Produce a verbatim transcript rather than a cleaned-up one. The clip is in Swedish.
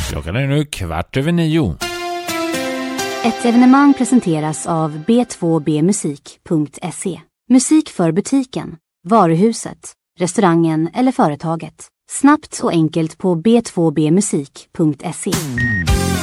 Klockan är nu kvart över nio. Ett evenemang presenteras av b två b musik punkt se. Musik för butiken, varuhuset, restaurangen eller företaget. Snabbt och enkelt på b två b musik punkt se.